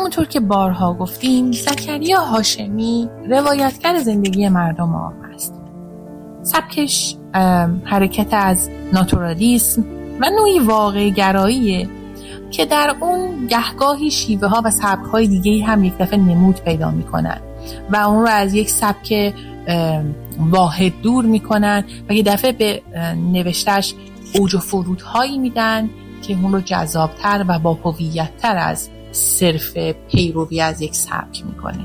همونطور که بارها گفتیم زکریا هاشمی روایتگر زندگی مردم عام است. سبکش حرکت از ناتورالیسم و نوعی واقع گراییه که در اون گهگاهی شیوه ها و سبک های دیگه هم یک دفعه نمود پیدا میکنن و اون رو از یک سبک واحد دور میکنن و یک دفعه به نوشتهش اوج و فرودهایی میدن که اون رو جذابتر و با هویت‌تر از صرف پیروی از یک سبک میکنه.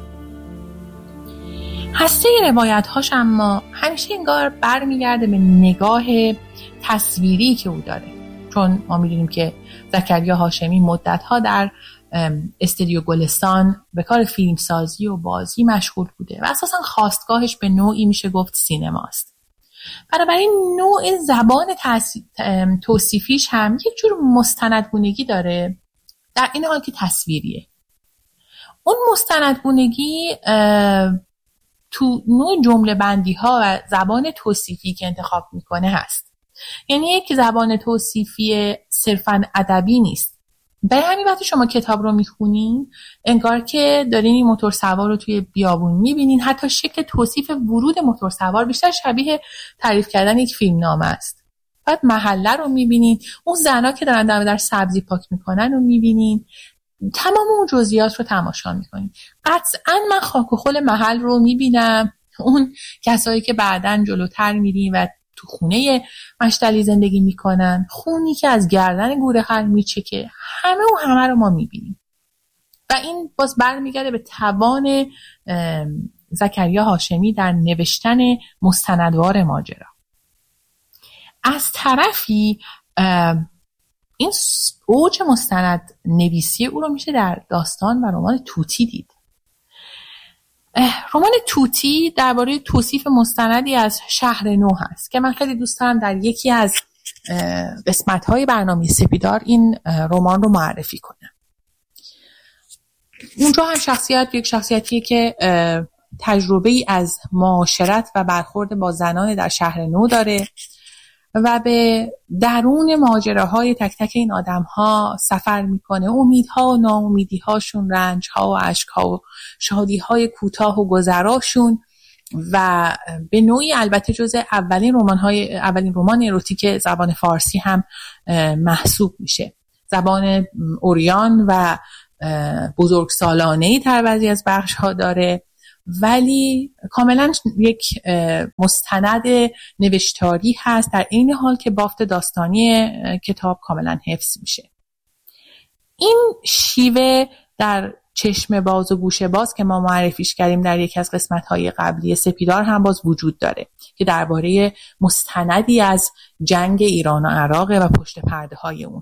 هسته روایت‌هاش اما همیشه انگار برمیگرده به نگاه تصویری که او داره، چون ما می‌دونیم که زکریا هاشمی مدت‌ها در استودیو گلستان به کار فیلمسازی و بازی مشغول بوده و اساساً خواستگاهش به نوعی میشه گفت سینماست. بنابراین نوع زبان توصیفیش هم یک جور مستندگونگی داره، در این حال که تصویریه. اون مستندگونگی تو نوع جمله بندی ها و زبان توصیفی که انتخاب میکنه هست. یعنی یک زبان توصیفی صرفاً ادبی نیست. به همین وقتی شما کتاب رو میخونین انگار که دارین این موتور سوار رو توی بیابون میبینین. حتی شکل توصیف ورود موتور سوار بیشتر شبیه تعریف کردن یک فیلمنامه است. بعد محله رو میبینین، اون زنا که دارن در سبزی پاک میکنن رو میبینین، تمام اون جزئیات رو تماشا میکنین. قطعاً من خاک و خل محل رو میبینم، اون کسایی که بعداً جلوتر میریم و تو خونه مشتلی زندگی میکنن، خونی که از گردن گورخر میچکه، همه رو ما میبینیم. و این باز برمیگرده به توان زکریا هاشمی در نوشتن مستندوار ماجرا. از طرفی این اوج مستند نویسی او رو میشه در داستان و رمان توتی دید. رمان توتی درباره توصیف مستندی از شهر نو هست که من خیلی دوست دارم در یکی از قسمت‌های برنامه سپیدار این رمان رو معرفی کنم. اونجا هم یک شخصیتیه که تجربه‌ای از معاشرت و برخورد با زنان در شهر نو داره و به درون ماجراهای تک تک این آدم‌ها سفر میکنه. امیدها و ناامیدی‌هاشون، رنج‌ها و عشق‌ها و شادی‌های کوتاه و گذراشون و به نوعی البته جزء اولین رمان اروتیک زبان فارسی هم محسوب میشه. زبان عریان و بزرگسالانه‌ای در بعضی از بخش‌ها داره، ولی کاملا یک مستند نوشتاری هست در این حال که بافت داستانی کتاب کاملا حفظ میشه. این شیوه در چشم باز و گوش باز که ما معرفیش کردیم در یکی از قسمت‌های قبلی سپیدار هم باز وجود داره که درباره مستندی از جنگ ایران و عراق و پشت پرده های اون.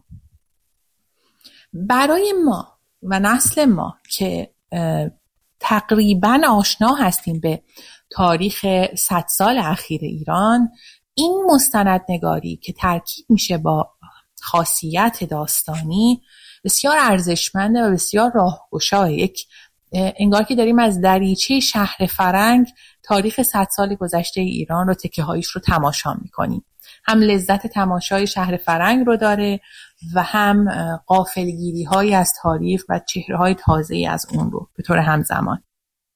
برای ما و نسل ما که تقریباً آشنا هستیم به تاریخ 100 سال اخیر ایران، این مستندنگاری که ترکیب میشه با خاصیت داستانی بسیار ارزشمنده و بسیار راهگشا. یک انگار که داریم از دریچه شهر فرنگ تاریخ 100 سال گذشته ایران رو تکه هایش رو تماشا میکنیم. هم لذت تماشای شهر فرنگ رو داره و هم غافلگیری هایی از تاریخ و چهره های تازه‌ای از اون رو به طور همزمان.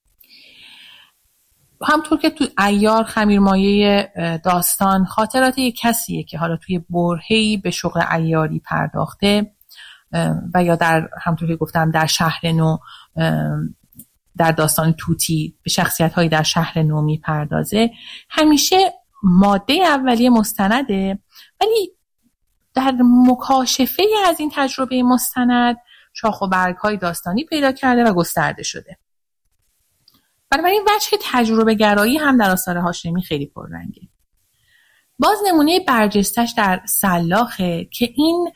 همطور که تو عیار خمیرمایه داستان خاطرات یک کسیه که حالا توی برهه‌ای به شغل عیاری پرداخته و یا در همطور که گفتم در شهر نو در داستان توتی به شخصیت‌هایی در شهر نو میپردازه، همیشه ماده اولیه مستنده، ولی در مکاشفه از این تجربه مستند شاخ و برگ‌های داستانی پیدا کرده و گسترده شده. بنابراین وجه تجربه گرایی هم در آثار هاشمی خیلی پررنگه. باز نمونه برجستش در سلاخه که این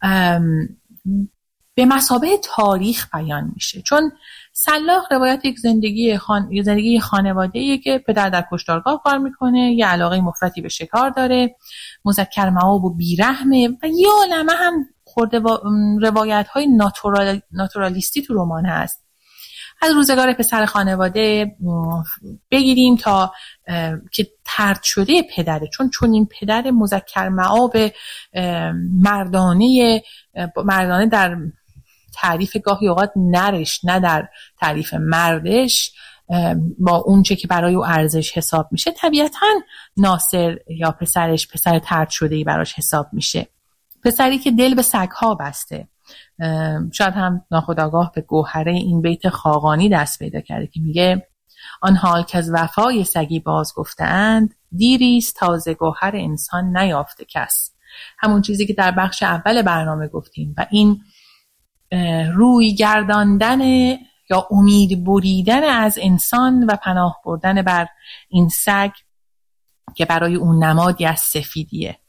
به مثابه تاریخ بیان میشه، چون سلاخ روایت یک زندگی خانواده‌ایه که پدر در کشتارگاه کار میکنه، یه علاقه مفرطی به شکار داره، مذکر مآب و بیرحمه و یه عالمه هم خورده روایت‌های ناتورالیستی تو رمان هست. از روزگار پسر خانواده بگیریم تا که طرد شده پدره، چون این پدر مذکر مآب مردانه در تعریف گاهی اوقات نرش، نه در تعریف مردش با اون چه که برای او ارزش حساب میشه، طبیعتاً ناصر یا پسرش پسر طرد شده‌ای براش حساب میشه، پسری که دل به سگ‌ها بسته. شاید هم ناخودآگاه به گوهره این بیت خاقانی دست پیدا کرده که میگه آن حال که از وفای سگی باز گفتند، دیریست تازه گوهر انسان نیافته کس. همون چیزی که در بخش اول برنامه گفتیم و این روی گرداندن یا امید بریدن از انسان و پناه بردن بر این سگ که برای اون نمادی از سفیدیه.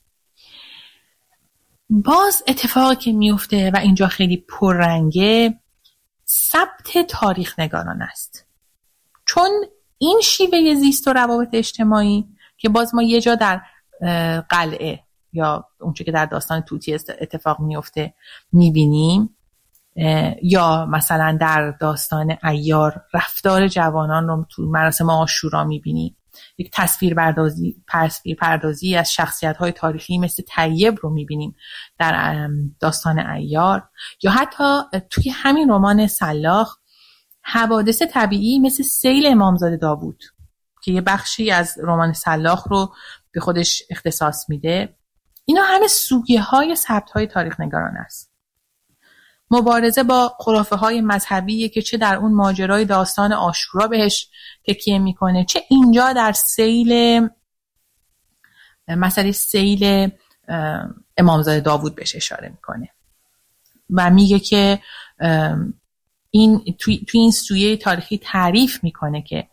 باز اتفاقی که میفته و اینجا خیلی پررنگه، ثبت تاریخ نگاران است. چون این شیوه زیست و روابط اجتماعی که باز ما یه جا در قلعه یا اونچه که در داستان طوطی اتفاق میفته میبینیم، یا مثلا در داستان عیار رفتار جوانان رو تو مراسم عاشورا میبینیم، یک تصویر پردازی از شخصیت‌های تاریخی مثل طیب رو میبینیم در داستان عیار، یا حتی توی همین رمان سلاخ حوادث طبیعی مثل سیل امامزاده داوود که یه بخشی از رمان سلاخ رو به خودش اختصاص میده. اینا همه سویه‌های ثبت‌های تاریخ نگاران است. مبارزه با خرافه‌های مذهبی که چه در اون ماجرای داستان عاشورا بهش تکیه میکنه، چه اینجا در مسئله سیل امامزاده داوود بهش اشاره میکنه و میگه که این توی این سویه تاریخی تعریف میکنه که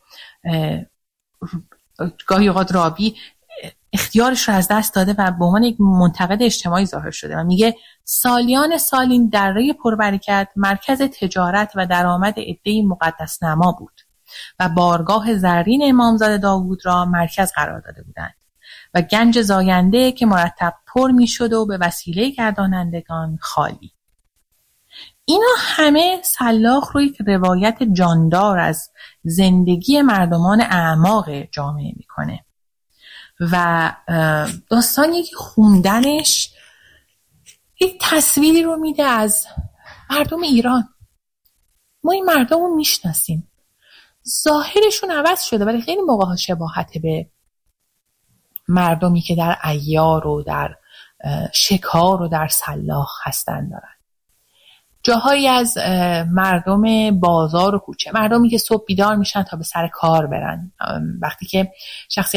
گاهی اوقات راوی اختیارش رو از دست داده و به عنوان یک منتقد اجتماعی ظاهر شده و میگه سالیان سال این دره پربرکت مرکز تجارت و درآمد عده‌ای مقدس نما بود و بارگاه زرین امامزاده داوود را مرکز قرار داده بودند و گنج زاینده که مرتب پر میشد و به وسیله گردانندگان خالی. اینا همه سلاخ رو یک روایت جاندار از زندگی مردمان اعماق جامعه میکنه و داستانی که خوندنش یک تصویری رو میده از مردم ایران. ما این مردم رو میشناسیم، ظاهرشون عوض شده ولی خیلی موقعها شباهت به مردمی که در عیار و در شکار و در سلاخ هستن دارن. جاهایی از مردم بازار و کوچه، مردمی که صبح بیدار میشن تا به سر کار برن، وقتی که شخصی